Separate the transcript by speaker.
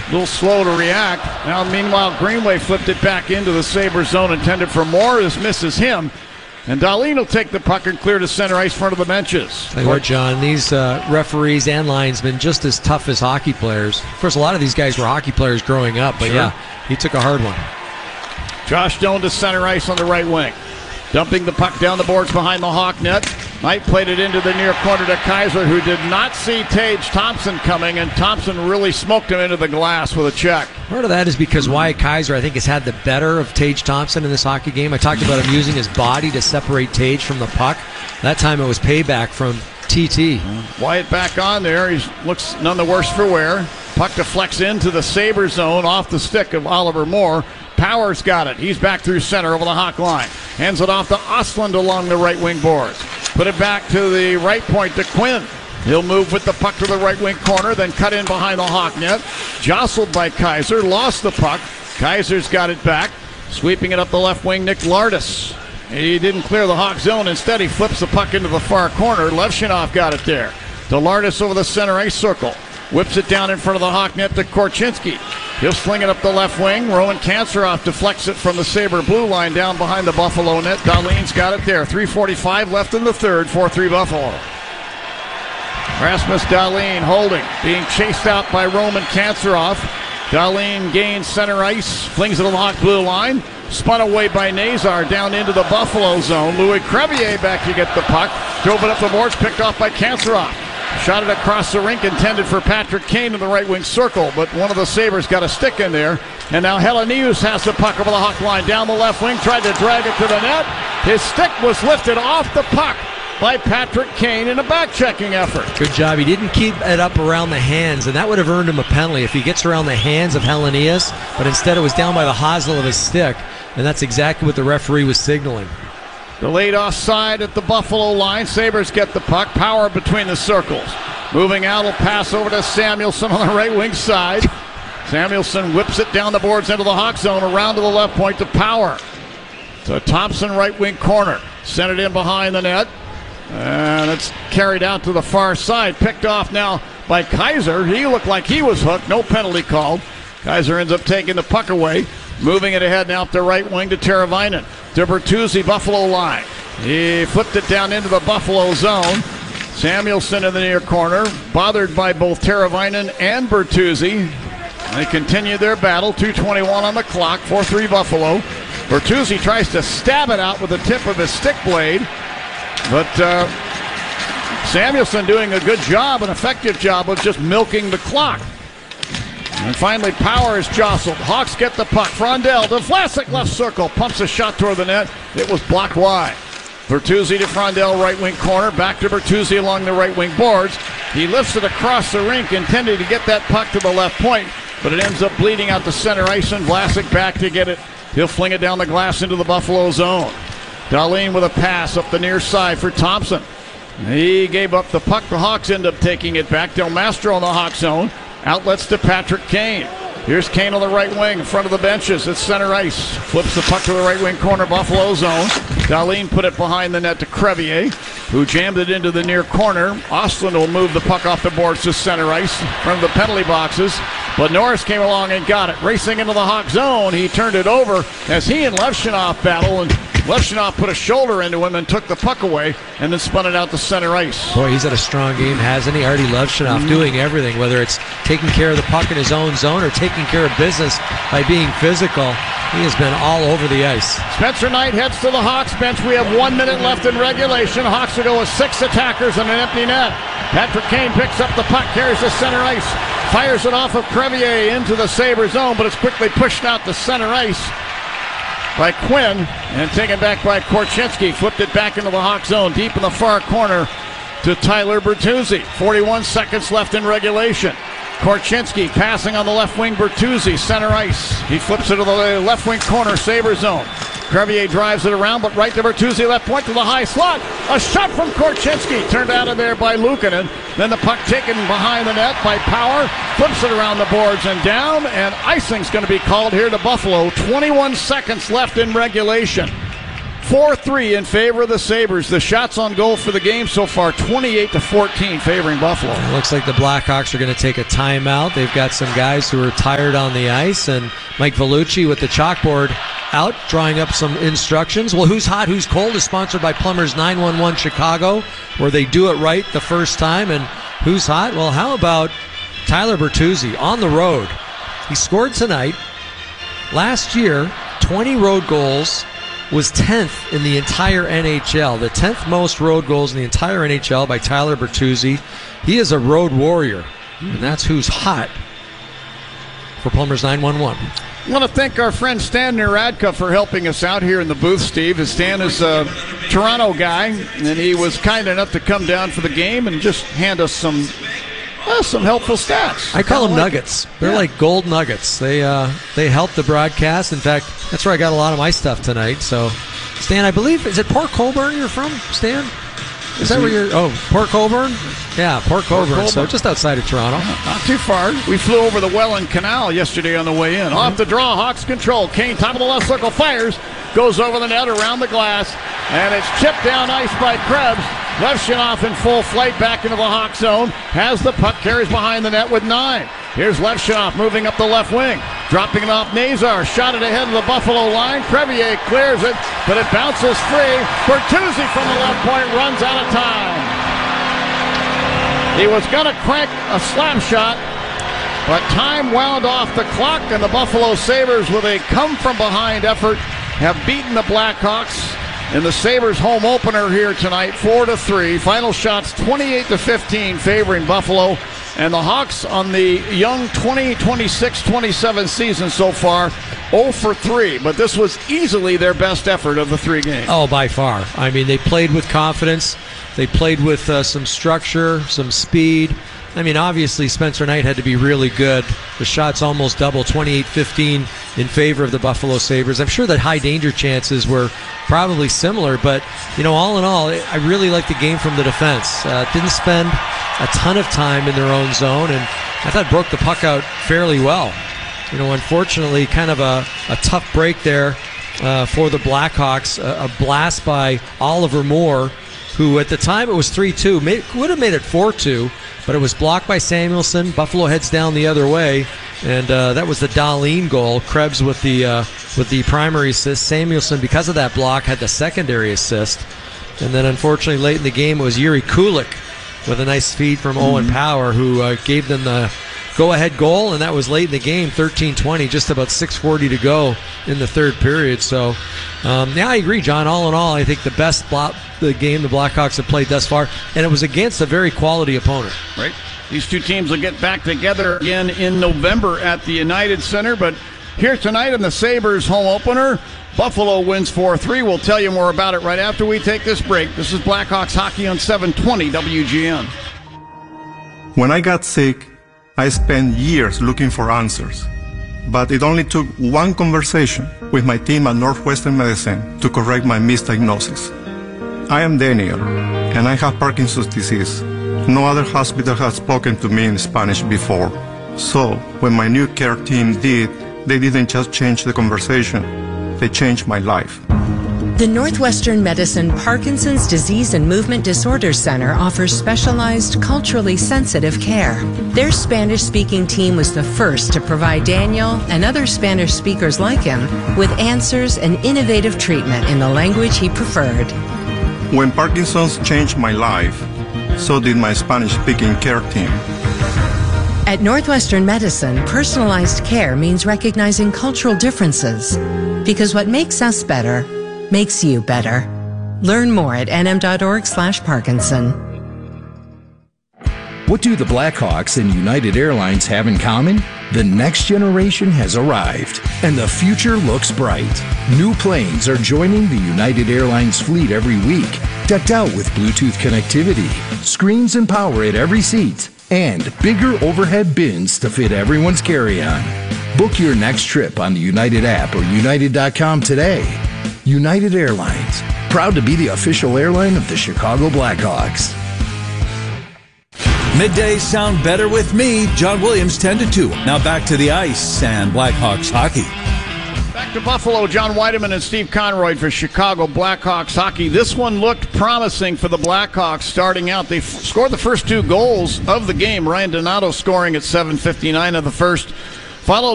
Speaker 1: A little slow to react. Now, meanwhile, Greenway flipped it back into the Sabre zone, intended for Moore. This misses him. And Dahlin will take the puck and clear to center ice front of the benches.
Speaker 2: Tell you what, John, these referees and linesmen just as tough as hockey players. Of course, a lot of these guys were hockey players growing up, but yeah, he took a hard one.
Speaker 1: Josh Doan to center ice on the right wing. Dumping the puck down the boards behind the Hawk net. Knight played it into the near corner to Kaiser, who did not see Tage Thompson coming, and Thompson really smoked him into the glass with a check.
Speaker 2: Part of that is because Wyatt Kaiser, I think, has had the better of Tage Thompson in this hockey game. I talked about him using his body to separate Tage from the puck. That time it was payback from TT.
Speaker 1: Wyatt back on there. He looks none the worse for wear. Puck deflects into the Sabre zone off the stick of Oliver Moore. Powers got it. He's back through center over the Hawk line. Hands it off to Ostlund along the right wing boards. Put it back to the right point to Quinn. He'll move with the puck to the right wing corner, then cut in behind the Hawk net. Jostled by Kaiser, lost the puck. Kaiser's got it back. Sweeping it up the left wing, Nick Lardis. He didn't clear the Hawk zone. Instead, he flips the puck into the far corner. Levshunov got it there. To Lardis over the center ice circle. Whips it down in front of the Hawk net to Korchinski. He'll sling it up the left wing. Roman Kanserov deflects it from the Sabre blue line down behind the Buffalo net. Dahlin's got it there. 3:45 left in the third. 4-3 Buffalo. Rasmus Dahlin holding. Being chased out by Roman Kanserov. Dahlin gains center ice. Flings it to the Hawk blue line. Spun away by Nazar down into the Buffalo zone. Louis Crevier back to get the puck. Drove it up the boards. Picked off by Kanserov. Shot it across the rink, intended for Patrick Kane in the right wing circle, but one of the Sabres got a stick in there. And now Helenius has the puck over the Hawk line down the left wing, tried to drag it to the net. His stick was lifted off the puck by Patrick Kane in a back-checking effort.
Speaker 2: Good job. He didn't keep it up around the hands, and that would have earned him a penalty if he gets around the hands of Helenius, but instead it was down by the hosel of his stick, and that's exactly what the referee was signaling.
Speaker 1: Delayed offside at the Buffalo line. Sabres get the puck. Power between the circles. Moving out, will pass over to Samuelsson on the right wing side. Samuelsson whips it down the boards into the Hawk zone, around to the left point to Power. To Thompson, right wing corner. Sent it in behind the net. And it's carried out to the far side. Picked off now by Kaiser. He looked like he was hooked. No penalty called. Kaiser ends up taking the puck away. Moving it ahead now up the right wing to Teravainen. To Bertuzzi, Buffalo line. He flipped it down into the Buffalo zone. Samuelsson in the near corner. Bothered by both Teravainen and Bertuzzi. They continue their battle. 2:21 on the clock. 4-3 Buffalo. Bertuzzi tries to stab it out with the tip of his stick blade. But Samuelsson doing a good job, an effective job of just milking the clock. And finally, Power is jostled. Hawks get the puck. Frondel to Vlasic, left circle. Pumps a shot toward the net. It was blocked wide. Bertuzzi to Frondel, right wing corner. Back to Bertuzzi along the right wing boards. He lifts it across the rink, intending to get that puck to the left point, but it ends up bleeding out to center ice, and Vlasic back to get it. He'll fling it down the glass into the Buffalo zone. Dahlin with a pass up the near side for Thompson. He gave up the puck. The Hawks end up taking it back. Del Mastro in the Hawk zone. Outlets to Patrick Kane. Here's Kane on the right wing in front of the benches. It's center ice. Flips the puck to the right wing corner, Buffalo zone. Dahlin put it behind the net to Crevier, who jammed it into the near corner. Ostlund will move the puck off the boards to center ice from the penalty boxes. But Norris came along and got it. Racing into the Hawk zone. He turned it over as he and Levshunov battle, and Levshunov put a shoulder into him and took the puck away and then spun it out to center ice.
Speaker 2: Boy, he's had a strong game, hasn't he? Artie Levshunov doing everything, whether it's taking care of the puck in his own zone or taking care of business by being physical. He has been all over the ice.
Speaker 1: Spencer Knight heads to the Hawks bench. We have 1 minute left in regulation. Hawks will go with 6 attackers and an empty net. Patrick Kane picks up the puck, carries to center ice, fires it off of Crevier into the Sabre zone, but it's quickly pushed out to center ice by Quinn and taken back by Korchinski. Flipped it back into the Hawk zone, deep in the far corner to Tyler Bertuzzi. 41 seconds left in regulation. Korchinski passing on the left wing, Bertuzzi, center ice. He flips it to the left wing corner, Sabre zone. Crevier drives it around, but right to Bertuzzi, left point to the high slot. A shot from Korchinski, turned out of there by Luukkonen. Then the puck taken behind the net by Power, flips it around the boards and down, and icing's going to be called here to Buffalo. 21 seconds left in regulation. 4-3 in favor of the Sabres. The shots on goal for the game so far, 28-14 favoring Buffalo.
Speaker 2: It looks like the Blackhawks are going to take a timeout. They've got some guys who are tired on the ice, and Mike Vellucci with the chalkboard out, drawing up some instructions. Well, Who's Hot, Who's Cold is sponsored by Plumbers 911 Chicago, where they do it right the first time. And who's hot? Well, how about Tyler Bertuzzi on the road? He scored tonight. Last year, 20 road goals, was 10th in the entire NHL. The 10th most road goals in the entire NHL by Tyler Bertuzzi. He is a road warrior, and that's who's hot for Plumbers 911.
Speaker 1: I want to thank our friend Stan Neradka for helping us out here in the booth, Steve. Stan is a Toronto guy, and he was kind enough to come down for the game and just hand us some helpful stats.
Speaker 2: I call them nuggets. They're like gold nuggets. They help the broadcast. In fact, that's where I got a lot of my stuff tonight. So, Stan, I believe, is it Port Colborne you're from, Stan? Is that where you're? Oh, Port Colborne? Yeah, Port Colborne. So just outside of Toronto.
Speaker 1: Not too far. We flew over the Welland Canal yesterday on the way in. Off the draw, Hawks control. Kane, top of the left circle, fires. Goes over the net, around the glass. And it's chipped down ice by Krebs. Levshunov in full flight back into the Hawk zone. Has the puck, carries behind the net with 9. Here's Levshunov moving up the left wing. Dropping it off Nazar. Shot it ahead of the Buffalo line. Crevier clears it, but it bounces free. Bertuzzi from the left point runs out of time. He was going to crank a slap shot, but time wound off the clock, and the Buffalo Sabres, with a come-from-behind effort, have beaten the Blackhawks in the Sabres home opener here tonight, 4-3. Final shots 28-15 favoring Buffalo. And the Hawks on the young 2026-27 season so far, 0-3. But this was easily their best effort of the 3 games.
Speaker 2: Oh, by far. I mean, they played with confidence. They played with some structure, some speed. I mean, obviously, Spencer Knight had to be really good. The shots almost double, 28-15 in favor of the Buffalo Sabres. I'm sure that high danger chances were probably similar, but, you know, all in all, I really liked the game from the defense. Didn't spend a ton of time in their own zone, and I thought broke the puck out fairly well. You know, unfortunately, kind of a tough break there for the Blackhawks. A blast by Oliver Moore, who at the time it was 3-2, would have made it 4-2, but it was blocked by Samuelsson. Buffalo heads down the other way, and that was the Dahlin goal. Krebs with the primary assist. Samuelsson, because of that block, had the secondary assist. And then, unfortunately, late in the game, it was Yuri Kulik with a nice feed from Owen Power, who gave them the go-ahead goal, and that was late in the game, 13-20, just about 6:40 to go in the third period. So, yeah, I agree, John. All in all, I think the game the Blackhawks have played thus far, and it was against a very quality opponent.
Speaker 1: Right. These two teams will get back together again in November at the United Center, but here tonight in the Sabres home opener, Buffalo wins 4-3. We'll tell you more about it right after we take this break. This is Blackhawks Hockey on 720 WGN.
Speaker 3: When I got sick, I spent years looking for answers. But it only took one conversation with my team at Northwestern Medicine to correct my misdiagnosis. I am Daniel, and I have Parkinson's disease. No other hospital has spoken to me in Spanish before. So, when my new care team did, they didn't just change the conversation. They changed my life.
Speaker 4: The Northwestern Medicine Parkinson's Disease and Movement Disorders Center offers specialized, culturally sensitive care. Their Spanish-speaking team was the first to provide Daniel and other Spanish speakers like him with answers and innovative treatment in the language he preferred.
Speaker 3: When Parkinson's changed my life, so did my Spanish-speaking care team.
Speaker 4: At Northwestern Medicine, personalized care means recognizing cultural differences. Because what makes us better makes you better. Learn more at nm.org/Parkinson.
Speaker 5: What do the Blackhawks and United Airlines have in common? The next generation has arrived, and the future looks bright. New planes are joining the United Airlines fleet every week, decked out with Bluetooth connectivity, screens and power at every seat, and bigger overhead bins to fit everyone's carry-on. Book your next trip on the United app or United.com today. United Airlines, proud to be the official airline of the Chicago Blackhawks.
Speaker 6: Middays sound better with me, John Williams, 10-2. Now back to the ice and Blackhawks hockey.
Speaker 1: Back to Buffalo, John Weideman and Steve Conroy for Chicago Blackhawks hockey. This one looked promising for the Blackhawks starting out. They scored the first 2 goals of the game. Ryan Donato scoring at 7:59 of the first, followed